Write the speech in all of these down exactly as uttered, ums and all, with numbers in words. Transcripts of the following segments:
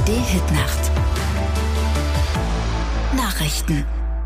D-Hit-Nacht. Nachrichten.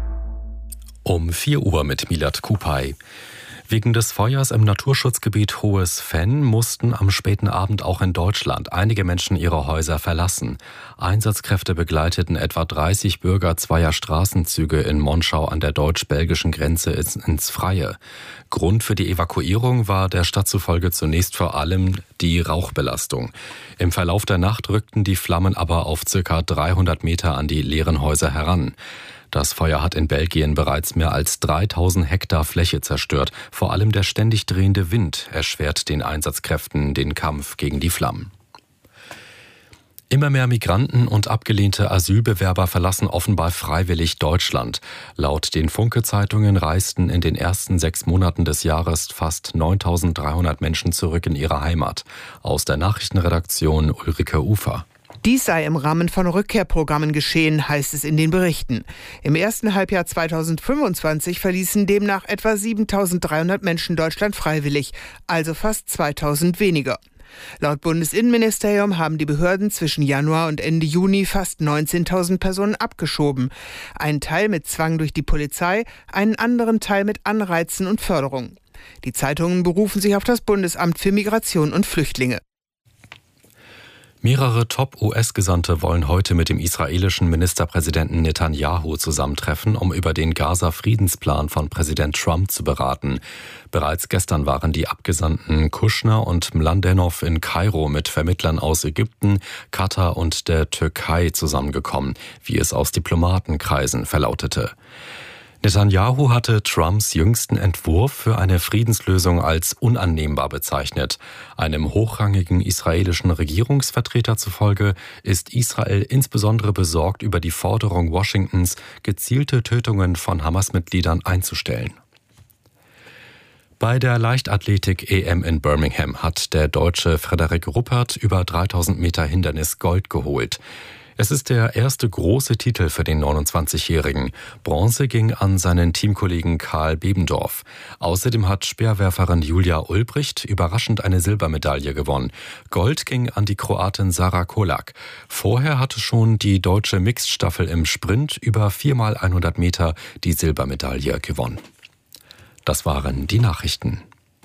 Um vier Uhr mit Milad Kupay. Wegen des Feuers im Naturschutzgebiet Hohes Venn mussten am späten Abend auch in Deutschland einige Menschen ihre Häuser verlassen. Einsatzkräfte begleiteten etwa dreißig Bürger zweier Straßenzüge in Monschau an der deutsch-belgischen Grenze ins Freie. Grund für die Evakuierung war der Stadt zufolge zunächst vor allem die Rauchbelastung. Im Verlauf der Nacht rückten die Flammen aber auf circa dreihundert Meter an die leeren Häuser heran. Das Feuer hat in Belgien bereits mehr als dreitausend Hektar Fläche zerstört. Vor allem der ständig drehende Wind erschwert den Einsatzkräften den Kampf gegen die Flammen. Immer mehr Migranten und abgelehnte Asylbewerber verlassen offenbar freiwillig Deutschland. Laut den Funke-Zeitungen reisten in den ersten sechs Monaten des Jahres fast neuntausenddreihundert Menschen zurück in ihre Heimat. Aus der Nachrichtenredaktion Ulrike Ufer. Dies sei im Rahmen von Rückkehrprogrammen geschehen, heißt es in den Berichten. Im ersten Halbjahr zweitausendfünfundzwanzig verließen demnach etwa siebentausenddreihundert Menschen Deutschland freiwillig, also fast zweitausend weniger. Laut Bundesinnenministerium haben die Behörden zwischen Januar und Ende Juni fast neunzehntausend Personen abgeschoben. Einen Teil mit Zwang durch die Polizei, einen anderen Teil mit Anreizen und Förderung. Die Zeitungen berufen sich auf das Bundesamt für Migration und Flüchtlinge. Mehrere Top-U S-Gesandte wollen heute mit dem israelischen Ministerpräsidenten Netanyahu zusammentreffen, um über den Gaza-Friedensplan von Präsident Trump zu beraten. Bereits gestern waren die Abgesandten Kushner und Mladenov in Kairo mit Vermittlern aus Ägypten, Katar und der Türkei zusammengekommen, wie es aus Diplomatenkreisen verlautete. Netanyahu hatte Trumps jüngsten Entwurf für eine Friedenslösung als unannehmbar bezeichnet. Einem hochrangigen israelischen Regierungsvertreter zufolge ist Israel insbesondere besorgt über die Forderung Washingtons, gezielte Tötungen von Hamas-Mitgliedern einzustellen. Bei der Leichtathletik-E M in Birmingham hat der Deutsche Frederik Ruppert über dreitausend Meter Hindernis Gold geholt. Es ist der erste große Titel für den neunundzwanzigjährigen. Bronze ging an seinen Teamkollegen Karl Bebendorf. Außerdem hat Speerwerferin Julia Ulbricht überraschend eine Silbermedaille gewonnen. Gold ging an die Kroatin Sara Kolak. Vorher hatte schon die deutsche Mixed-Staffel im Sprint über viermal hundert Meter die Silbermedaille gewonnen. Das waren die Nachrichten.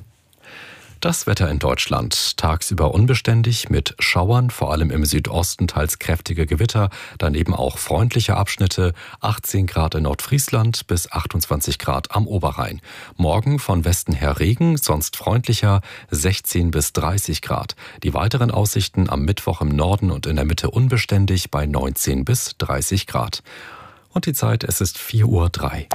Das Wetter in Deutschland. Tagsüber unbeständig mit Schauern, vor allem im Südosten teils kräftige Gewitter, daneben auch freundliche Abschnitte, achtzehn Grad in Nordfriesland bis achtundzwanzig Grad am Oberrhein. Morgen von Westen her Regen, sonst freundlicher, sechzehn bis dreißig Grad. Die weiteren Aussichten am Mittwoch im Norden und in der Mitte unbeständig bei neunzehn bis dreißig Grad. Und die Zeit, es ist vier Uhr drei.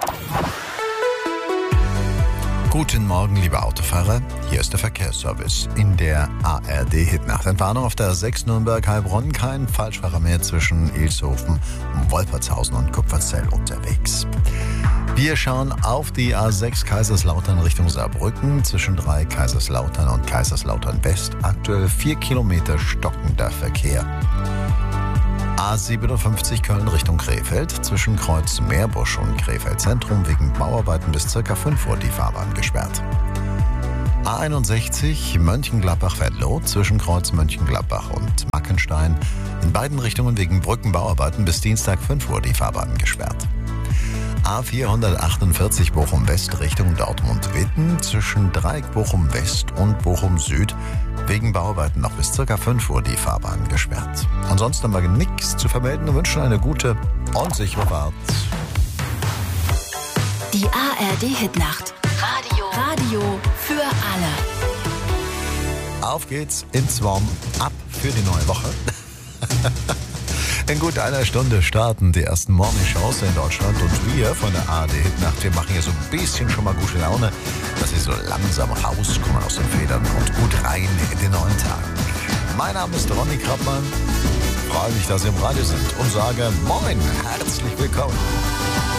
Guten Morgen, liebe Autofahrer. Hier ist der Verkehrsservice in der A R D-Hitnacht. Entwarnung auf der sechs Nürnberg-Heilbronn. Kein Falschfahrer mehr zwischen Ilshofen, Wolpertshausen und Kupferzell unterwegs. Wir schauen auf die A sechs Kaiserslautern Richtung Saarbrücken. Zwischen drei Kaiserslautern und Kaiserslautern West. Aktuell vier Kilometer stockender Verkehr. A siebenundfünfzig Köln Richtung Krefeld, zwischen Kreuz Meerbusch und Krefeld Zentrum wegen Bauarbeiten bis ca. fünf Uhr die Fahrbahn gesperrt. A einundsechzig Mönchengladbach-Venlo, zwischen Kreuz Mönchengladbach und Mackenstein, in beiden Richtungen wegen Brückenbauarbeiten bis Dienstag fünf Uhr die Fahrbahn gesperrt. A vierhundertachtundvierzig Bochum West Richtung Dortmund-Witten, zwischen Dreieck Bochum West und Bochum Süd wegen Bauarbeiten noch bis ca. fünf Uhr die Fahrbahn gesperrt. Ansonsten haben wir nichts zu vermelden und wünschen eine gute und sichere Fahrt. Die A R D-Hitnacht. Radio. Radio für alle. Auf geht's ins Warm-up für die neue Woche. In gut einer Stunde starten die ersten Morning-Shows in Deutschland und wir von der A R D-Hitnacht, wir machen hier so ein bisschen schon mal gute Laune, dass Sie so langsam rauskommen aus den Federn und gut rein in den neuen Tag. Mein Name ist Ronny Krappmann, freue mich, dass Sie im Radio sind und sage Moin, herzlich willkommen.